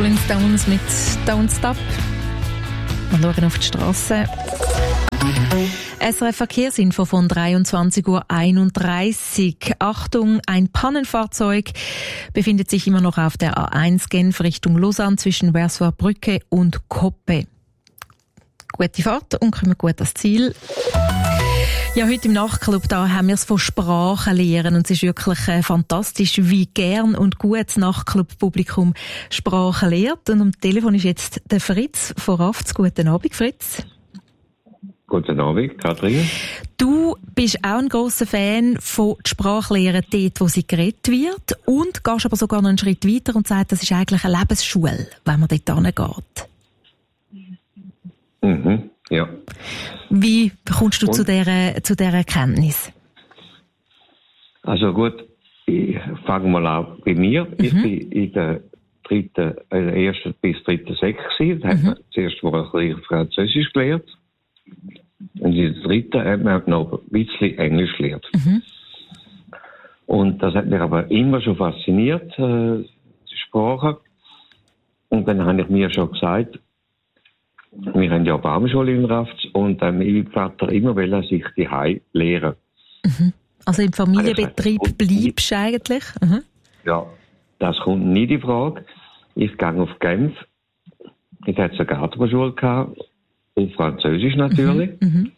Rolling Stones mit Don't Stop. Wir schauen auf die Strasse. SRF Verkehrsinfo von 23:31 Uhr. Achtung, ein Pannenfahrzeug befindet sich immer noch auf der A1 Genf Richtung Lausanne zwischen Wersower Brücke und Koppe. Gute Fahrt und kommen gut ans Ziel. Ja, heute im Nachtclub da haben wir es von Sprachen lernen und es ist wirklich fantastisch, wie gern und gut das Nachtclub-Publikum Sprachen lehrt. Und am Telefon ist jetzt der Fritz von Rafts. Guten Abend, Fritz. Guten Abend, Kathrin. Du bist auch ein grosser Fan von der Sprachlehre dort, wo sie geredet wird und gehst aber sogar noch einen Schritt weiter und sagst, das ist eigentlich eine Lebensschule, wenn man dort hingeht. Mhm, ja. Wie kommst du zu dieser Erkenntnis? Also gut, ich fange mal an bei mir. Ich bin in der ersten bis dritten Sek gewesen. Da hat man zuerst mal ein bisschen Französisch gelernt. Und in der dritten hat man noch ein bisschen Englisch gelernt. Und das hat mich aber immer schon fasziniert, die Sprache. Und dann habe ich mir schon gesagt, wir haben ja eine Baumschule in Rafts und mein Vater immer will sich die Hause lehren. Also im Familienbetrieb bleibst du eigentlich? Ja, das kommt nicht in Frage. Ich gehe auf Genf. Ich hatte eine Gartenschule gehabt, auf Französisch natürlich.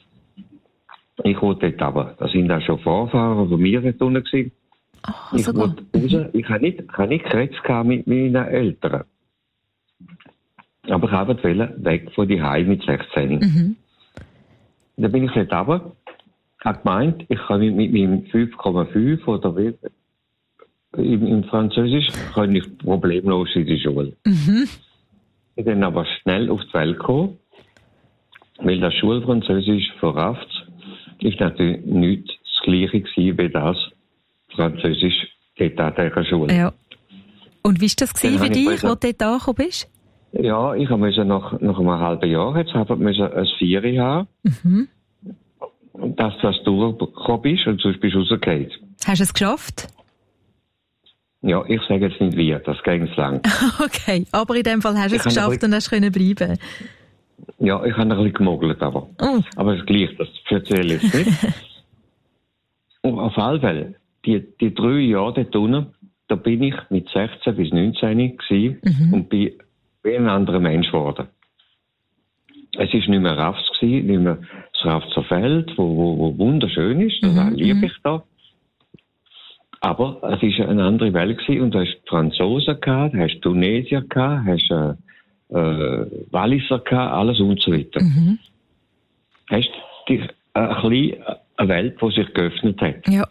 Ich wollte dort aber, da sind auch schon Vorfahren von mir dort unten gewesen. Ich wollte raus. Ich habe nicht geredet mit meinen Eltern. Aber ich wollte weg von die Hause mit 16. Dann bin ich dort runter, habe gemeint, ich kann mit meinem 5,5 oder wie, im Französisch kann ich problemlos in die Schule. Ich bin dann aber schnell auf die Welt gekommen, weil das Schulfranzösisch von Rafts ist natürlich nicht das Gleiche gewesen wie das Französisch dort an dieser Schule. Ja. Und wie war das für dich, als du dort angekommen bist? Ja, ich musste nach einem halben Jahr jetzt ein Vieri haben. Und dass das durchgekommen bist und sonst bist du rausgefallen. Hast du es geschafft? Ja, ich sage jetzt nicht wie, das ging lang. Okay, aber in dem Fall hast du es geschafft und hast können bleiben. Ja, ich habe ein bisschen gemogelt, aber es gleich, das erzähle ich nicht. Und auf alle Fälle, die 3 Jahre dort unten, da bin ich mit 16 bis 19 gewesen und bin wie ein anderer Mensch geworden. Es war nicht mehr Rafts gewesen, nicht mehr das Raftser Feld, wo wunderschön ist, das liebe ich da. Aber es war eine andere Welt gewesen und du hast Franzosen gehabt, du hast Tunesier gehabt, hast Walliser gehabt, alles und so weiter. Hast eine Welt, die sich geöffnet hat. Ja.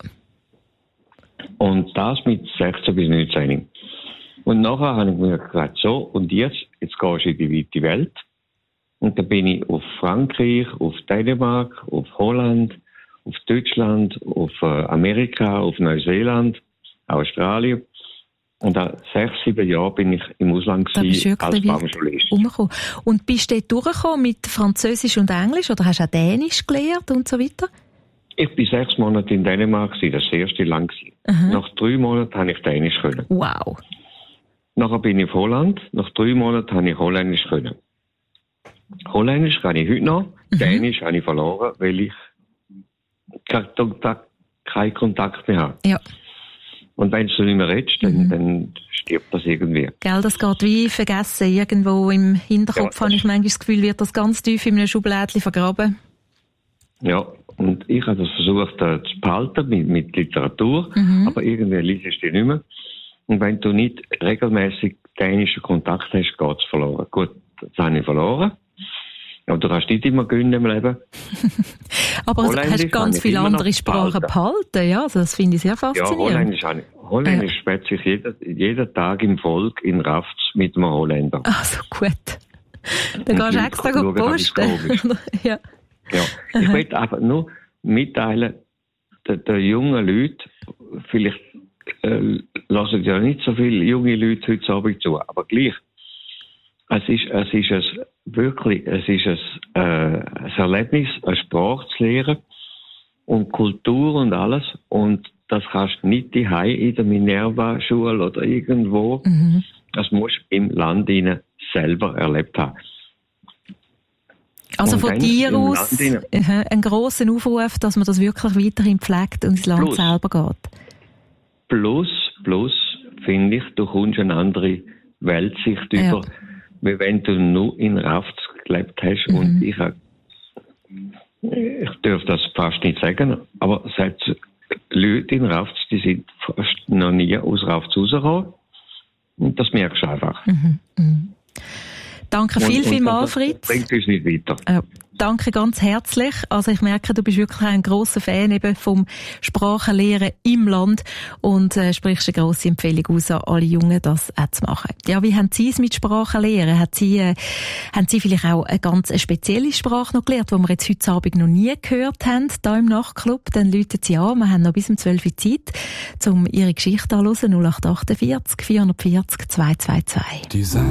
Und das mit 16 bis 19. Und nachher habe ich mir gesagt, so, und jetzt gehst du in die weite Welt. Und dann bin ich auf Frankreich, auf Dänemark, auf Holland, auf Deutschland, auf Amerika, auf Neuseeland, Australien. Und nach 6-7 Jahren bin ich im Ausland als Baumschulist. Und bist du dort durchgekommen mit Französisch und Englisch oder hast du auch Dänisch gelernt und so weiter? Ich war 6 Monate in Dänemark, das war das erste Land. Nach 3 Monaten habe ich Dänisch können. Wow. Nachher bin ich auf Holland. Nach 3 Monaten habe ich Holländisch können. Holländisch kann ich heute noch. Dänisch habe ich verloren, weil ich keinen Kontakt mehr habe. Ja. Und wenn du nicht mehr redest, dann stirbt das irgendwie. Gell, das geht wie vergessen. Irgendwo im Hinterkopf habe ich manchmal das Gefühl, wird das ganz tief in einem Schublädchen vergraben. Ja, und ich habe das versucht zu behalten mit Literatur, aber irgendwie liest du die nicht mehr. Und wenn du nicht regelmäßig dänischen Kontakt hast, geht es verloren. Gut, das habe ich verloren. Aber du kannst nicht immer gewinnen im Leben. Aber du hast ganz viele andere Sprachen behalten. Ja, also das finde ich sehr faszinierend. Ja, Holländisch spricht sich jeden Tag im Volk in Rafts mit einem Holländer. Ach so, gut. Dann gehst du extra posten. Ja. Ich möchte einfach nur mitteilen, den jungen Leuten, vielleicht lassen ja nicht so viele junge Leute heute Abend zu, aber gleich. Es ist ein Erlebnis, eine Sprache zu lernen und Kultur und alles. Und das kannst du nicht daheim in der Minerva-Schule oder irgendwo. Das musst du im Land selber erlebt haben. Also und von dir aus einen grossen Aufruf, dass man das wirklich weiterhin pflegt und ins Land selber geht. Plus, finde ich, du kommst eine andere Weltsicht über, wie wenn du nur in Rafts gelebt hast. Und ich darf das fast nicht sagen, aber es hat Leute in Rafts, die sind fast noch nie aus Rafts rausgekommen. Und das merkst du einfach. Danke vielmals, Fritz. Das bringt uns nicht weiter. Danke ganz herzlich. Also ich merke, du bist wirklich ein grosser Fan eben vom Sprachenlehren im Land und sprichst eine grosse Empfehlung aus an alle Jungen, das auch zu machen. Ja, wie haben Sie es mit Sprachenlehren? Haben Sie vielleicht auch eine ganz spezielle Sprache noch gelernt, die wir jetzt heute Abend noch nie gehört haben, hier im Nachtclub? Dann läuten Sie an. Wir haben noch bis um 12 Uhr Zeit, um Ihre Geschichte anzuhören. 0848 440 222.